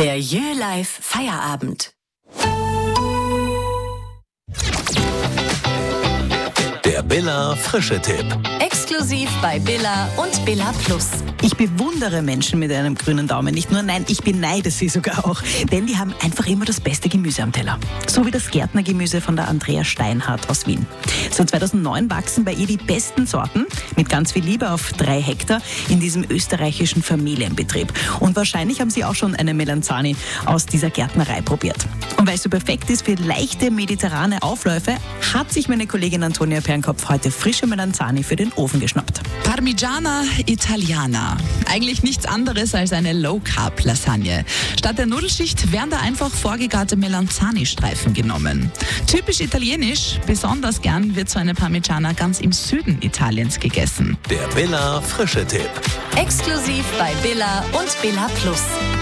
Der Jö-Live Feierabend. Der Billa Frische-Tipp. Exklusiv bei Billa und Billa Plus. Ich bewundere Menschen mit einem grünen Daumen. Nicht nur, nein, ich beneide sie sogar auch. Denn die haben einfach immer das beste Gemüse am Teller. So wie das Gärtnergemüse von der Andrea Steinhardt aus Wien. Seit 2009 wachsen bei ihr die besten Sorten mit ganz viel Liebe auf 3 Hektar in diesem österreichischen Familienbetrieb. Und wahrscheinlich haben sie auch schon eine Melanzani aus dieser Gärtnerei probiert. Und weil es so perfekt ist für leichte mediterrane Aufläufe, hat sich meine Kollegin Antonia Pernkopf heute frische Melanzani für den Ofen geschnappt. Parmigiana Italiana. Eigentlich nichts anderes als eine Low-Carb-Lasagne. Statt der Nudelschicht werden da einfach vorgegarte Melanzani-Streifen genommen. Typisch italienisch, besonders gern wird so eine Parmigiana ganz im Süden Italiens gegessen. Der Billa Frische-Tipp. Exklusiv bei Billa und Billa Plus.